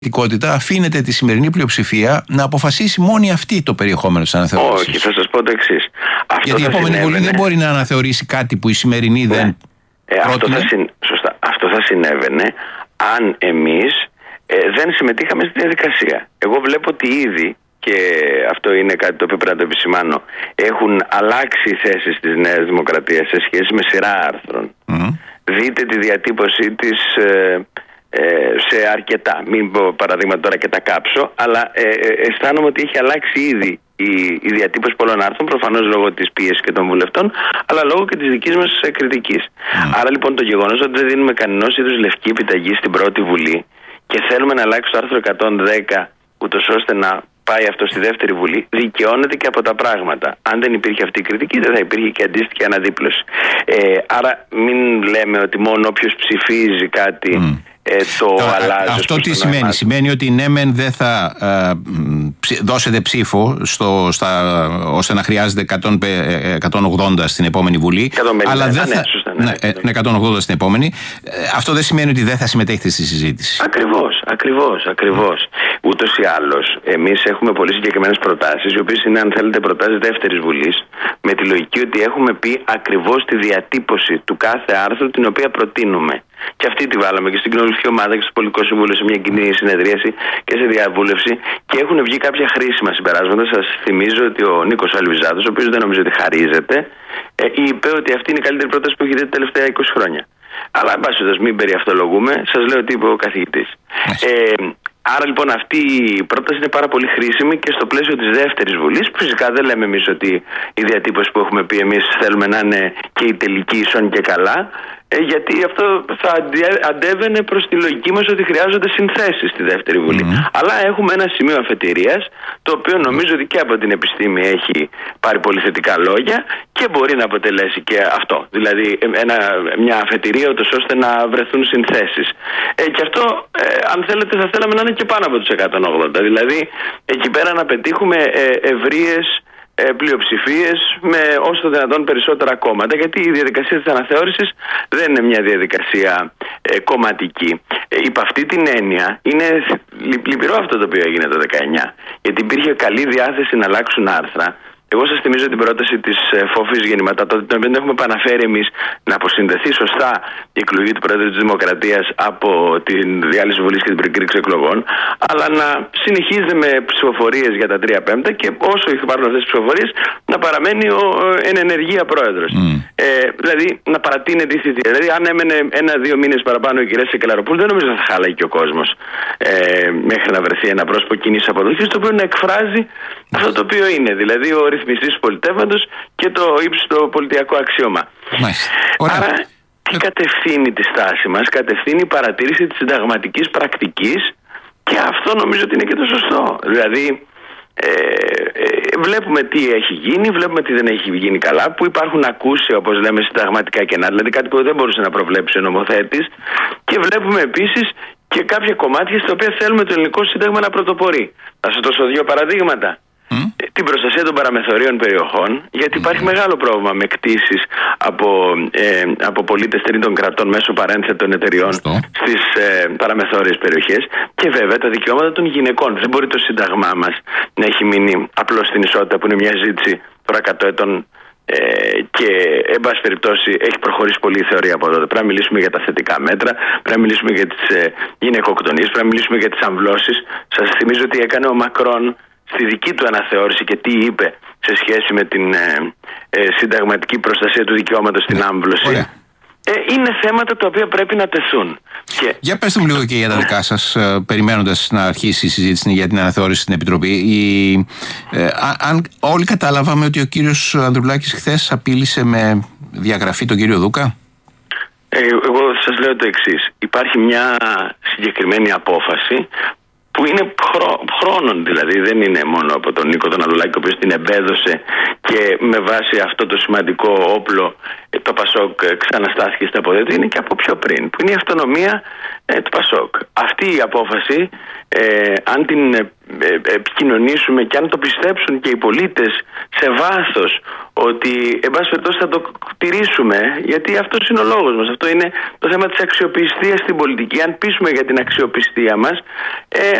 αφήνεται τη σημερινή πλειοψηφία να αποφασίσει μόνη αυτή το περιεχόμενο της αναθεώρησης. Όχι, θα σας πω το εξής. Γιατί η επόμενη Βουλή δεν μπορεί να αναθεωρήσει κάτι που η σημερινή δεν πρότεινε. Σωστά. Αυτό θα συνέβαινε αν εμείς δεν συμμετείχαμε στη διαδικασία. Εγώ βλέπω ότι ήδη, και αυτό είναι κάτι το οποίο πρέπει να το επισημάνω, έχουν αλλάξει οι θέσεις της Νέας Δημοκρατίας σε σχέση με σειρά άρθρων. Δείτε τη διατύπωσή της σε αρκετά, μην πω παραδείγματα τώρα και τα κάψω, αλλά αισθάνομαι ότι έχει αλλάξει ήδη η διατύπωση πολλών άρθρων, προφανώς λόγω της πίεσης και των βουλευτών, αλλά λόγω και της δικής μας κριτικής. Άρα λοιπόν το γεγονός ότι δεν δίνουμε κανένας είδους λευκή επιταγή στην πρώτη Βουλή και θέλουμε να αλλάξει το άρθρο 110 ούτως ώστε να πάει αυτό στη δεύτερη Βουλή, δικαιώνεται και από τα πράγματα. Αν δεν υπήρχε αυτή η κριτική, δεν θα υπήρχε και αντίστοιχη αναδίπλωση. Άρα μην λέμε ότι μόνο όποιος ψηφίζει κάτι το αλλάζει. Αυτό τι σημαίνει? Σημαίνει ότι ναι μεν δεν θα δώσετε ψήφο ώστε να χρειάζεται 180 στην επόμενη Βουλή, αλλά δεν θα... 180 στην επόμενη. Αυτό δεν σημαίνει ότι δεν θα συμμετέχετε στη συζήτηση. Ακριβώς. Ούτως ή άλλως, εμείς έχουμε πολύ συγκεκριμένες προτάσεις, οι οποίες είναι, αν θέλετε, προτάσεις δεύτερης Βουλής, με τη λογική ότι έχουμε πει ακριβώς τη διατύπωση του κάθε άρθρου την οποία προτείνουμε. Και αυτή τη βάλαμε και στην κοινοβουλευτική ομάδα και στο Πολιτικό Συμβούλιο σε μια κοινή συνεδρίαση και σε διαβούλευση, και έχουν βγει κάποια χρήσιμα συμπεράσματα. Σας θυμίζω ότι ο Νίκος Αλβιζάτος, ο οποίος δεν νομίζω ότι χαρίζεται, είπε ότι αυτή είναι η καλύτερη πρόταση που έχει δει τα τελευταία 20 χρόνια. Αλλά εν πάση περιπτώσει, μην περιαυτολογούμε, σας λέω τι είπε ο καθηγητής. Άρα λοιπόν αυτή η πρόταση είναι πάρα πολύ χρήσιμη και στο πλαίσιο της δεύτερης Βουλής. Φυσικά δεν λέμε εμείς ότι η διατύπωση που έχουμε πει εμείς θέλουμε να είναι και η τελική ίσον και καλά, γιατί αυτό θα αντέβαινε προς τη λογική μας ότι χρειάζονται συνθέσεις στη δεύτερη Βουλή. Αλλά έχουμε ένα σημείο αφετηρίας, το οποίο νομίζω ότι και από την επιστήμη έχει πάρει πολύ θετικά λόγια και μπορεί να αποτελέσει και αυτό. Δηλαδή μια αφετηρία ούτως ώστε να βρεθούν συνθέσεις. Και αυτό, αν θέλετε, θα θέλαμε να είναι και πάνω από τους 180. Δηλαδή εκεί πέρα να πετύχουμε ευρείες πλειοψηφίες με όσο δυνατόν περισσότερα κόμματα, γιατί η διαδικασία της αναθεώρησης δεν είναι μια διαδικασία κομματική. Υπ' αυτή την έννοια είναι λυπηρό αυτό το οποίο έγινε το 19, γιατί υπήρχε καλή διάθεση να αλλάξουν άρθρα. Εγώ σας θυμίζω την πρόταση της Φόφης Γεννηματά, την οποία δεν έχουμε επαναφέρει εμείς, να αποσυνδεθεί σωστά η εκλογή του Πρόεδρου της Δημοκρατίας από τη διάλυση Βουλής και την προκήρυξη εκλογών, αλλά να συνεχίζεται με ψηφοφορίες για τα 3/5 και όσο υπάρχουν αυτές τις ψηφοφορίες να παραμένει εν ενεργεία πρόεδρος. Δηλαδή να παρατείνεται η θητεία. Δηλαδή αν έμενε 1-2 μήνες παραπάνω η κυρία Σεκελαροπούλου, δεν νομίζω θα χάλαγε και ο κόσμος μέχρι να βρεθεί ένα πρόσωπο κοινής αποδοχής, το οποίο να εκφράζει αυτό το οποίο είναι. Δηλαδή ο ρυθμιστής του πολιτεύματος και το ύψιστο πολιτιακό αξίωμα. Άρα τι κατευθύνει τη στάση μας? Κατευθύνει η παρατήρηση της συνταγματικής πρακτικής, και αυτό νομίζω ότι είναι και το σωστό. Δηλαδή βλέπουμε τι έχει γίνει, βλέπουμε τι δεν έχει γίνει καλά, που υπάρχουν ακούσια, όπως λέμε, συνταγματικά κενά, δηλαδή κάτι που δεν μπορούσε να προβλέψει ο νομοθέτης, και βλέπουμε επίσης και κάποια κομμάτια στα οποία θέλουμε το ελληνικό σύνταγμα να πρωτοπορεί. Θα σας δώσω 2 παραδείγματα. Την προστασία των παραμεθορίων περιοχών, γιατί υπάρχει μεγάλο πρόβλημα με κτήσεις από πολίτες τρίτων κρατών μέσω παρένθετων εταιριών στις παραμεθόριες περιοχές, και βέβαια τα δικαιώματα των γυναικών. Δεν μπορεί το σύνταγμά μας να έχει μείνει απλώς στην ισότητα, που είναι μια ζήτηση τώρα 100 ετών και εν πάση περιπτώσει έχει προχωρήσει πολύ η θεωρία από τότε. Πρέπει να μιλήσουμε για τα θετικά μέτρα, πρέπει να μιλήσουμε για τις γυναικοκτονίες, πρέπει να μιλήσουμε για τις αμβλώσεις. Σας θυμίζω ότι έκανε ο Μακρόν στη δική του αναθεώρηση και τι είπε σε σχέση με την συνταγματική προστασία του δικαιώματος στην άμβλωση. Είναι θέματα τα οποία πρέπει να τεθούν. Για πέστε μου λίγο και για τα δικά σας, περιμένοντας να αρχίσει η συζήτηση για την αναθεώρηση στην Επιτροπή. Αν όλοι καταλάβαμε ότι ο κύριος Ανδρουλάκης χθες απείλησε με διαγραφή τον κύριο Δούκα. Εγώ σας λέω το εξής. Υπάρχει μια συγκεκριμένη απόφαση που είναι χρόνων, δηλαδή δεν είναι μόνο από τον Νίκο τον Ανδρουλάκη, ο οποίος την εμπέδωσε και με βάση αυτό το σημαντικό όπλο το Πασόκ ξαναστάθηκε στα πόδια του, είναι και από πιο πριν, που είναι η αυτονομία του Πασόκ. Αυτή η απόφαση, αν την επικοινωνήσουμε και αν το πιστέψουν και οι πολίτες σε βάθος, ότι εν πάση περιπτώσει θα το τηρήσουμε, γιατί αυτός είναι ο λόγος μας, αυτό είναι το θέμα της αξιοπιστίας στην πολιτική. Αν πείσουμε για την αξιοπιστία μας,